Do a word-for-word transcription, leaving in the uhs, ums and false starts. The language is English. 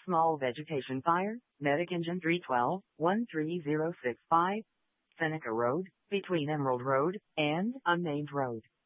Small vegetation fire, medic engine three twelve, one three zero six five, Seneca Road, between Emerald Road and Unnamed Road.